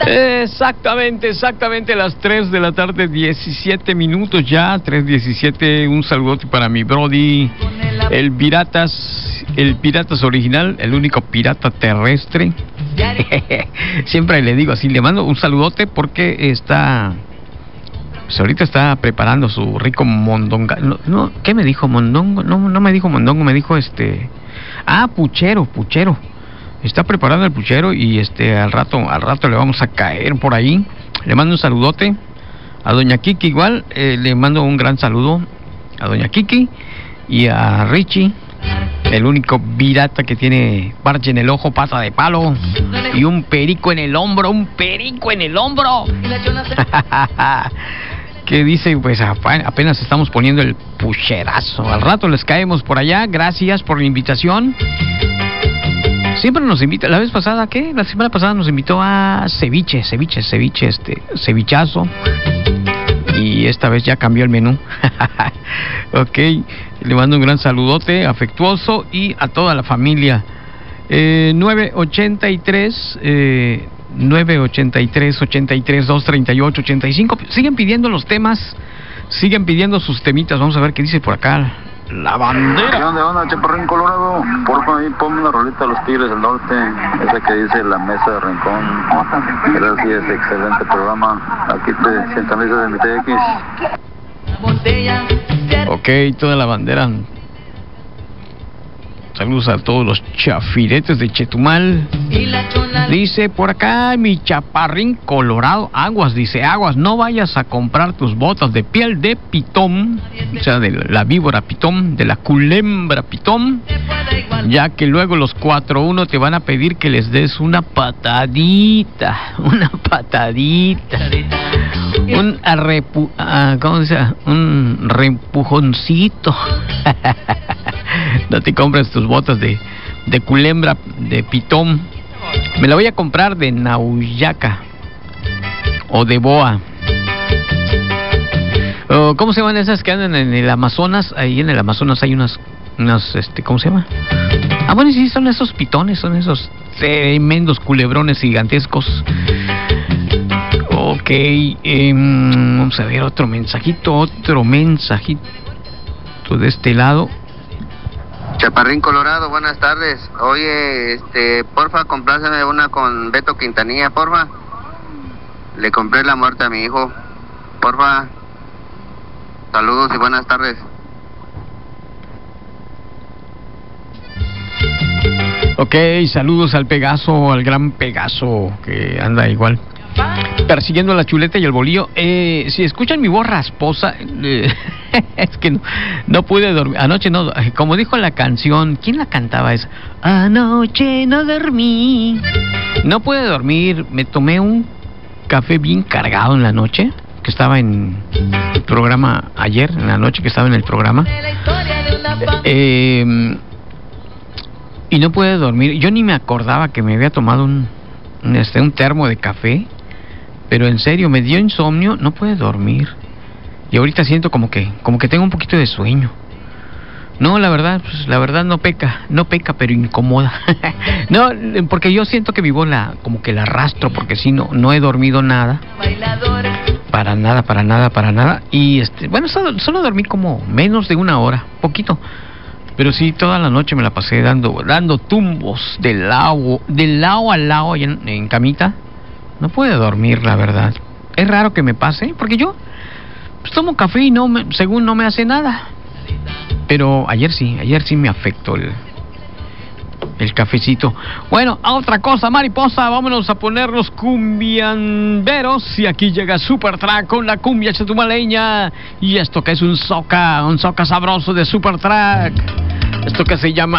Exactamente las 3 de la tarde, 17 minutos ya, 3:17. Un saludote para mi brody, el Piratas original, el único pirata terrestre. Siempre le digo así, le mando un saludote porque pues ahorita está preparando su rico mondonga. No, ¿qué me dijo? Mondongo. No me dijo mondongo, me dijo puchero. Está preparando el puchero y al rato le vamos a caer por ahí. Le mando un saludote a doña Kiki igual, le mando un gran saludo a doña Kiki y a Richie, el único pirata que tiene parche en el ojo, pata de palo y un perico en el hombro. Que dice, pues apenas estamos poniendo el pucherazo. Al rato les caemos por allá. Gracias por la invitación. Siempre nos invita. La semana pasada nos invitó a cevichazo. Y esta vez ya cambió el menú. Ok, le mando un gran saludote afectuoso y a toda la familia. 983 238 85. Siguen pidiendo los temas, siguen pidiendo sus temitas. Vamos a ver qué dice por acá la bandera. ¿Qué onda, Chaparrín Colorado? Porfa, ahí ponme una rolita de los Tigres del Norte, esa que dice La Mesa de Rincón. Gracias, excelente programa. Aquí te sintonizo de mi TX. Ok, toda la bandera. Saludos a todos los chafiretes de Chetumal. Dice por acá mi Chaparrín Colorado, aguas, no vayas a comprar tus botas de piel de pitón, o sea, de la víbora pitón, de la culebra pitón, ya que luego los 4-1 te van a pedir que les des una patadita, un reempujoncito. No te compres tus botas de culebra, de pitón. Me la voy a comprar de Nauyaca o de boa. ¿Cómo se llaman esas que andan en el Amazonas? Ahí en el Amazonas hay unas ¿cómo se llama? Bueno, sí, son esos pitones, son esos tremendos culebrones gigantescos. Ok, vamos a ver otro mensajito de este lado. Chaparrín Colorado, buenas tardes. Oye, porfa, compláceme una con Beto Quintanilla, porfa. Le compré la muerte a mi hijo, porfa. Saludos y buenas tardes. Ok, saludos al Pegaso, al gran Pegaso, que anda igual persiguiendo la chuleta y el bolillo. Si escuchan mi voz rasposa, es que no pude dormir. Anoche no, como dijo la canción, ¿quién la cantaba esa? Anoche no dormí. No pude dormir, me tomé un café bien cargado en la noche, que estaba en el programa ayer, en la noche que estaba en el programa. Y no pude dormir. Yo ni me acordaba que me había tomado un termo de café. Pero en serio, me dio insomnio, no pude dormir. Y ahorita siento como que tengo un poquito de sueño. No, la verdad no peca, pero incomoda. No, porque yo siento que mi voz como que la arrastro, porque si no he dormido nada. Para nada. Y bueno, solo dormí como menos de una hora, poquito. Pero sí, toda la noche me la pasé dando tumbos de lado a lado en camita. No pude dormir, la verdad. Es raro que me pase, porque yo tomo café y según no me hace nada. Pero ayer sí me afectó el cafecito. Bueno, a otra cosa, mariposa, vámonos a ponernos cumbianderos. Y aquí llega Supertrack con la cumbia chetumaleña. Y esto que es un soca sabroso de Supertrack. Esto que se llama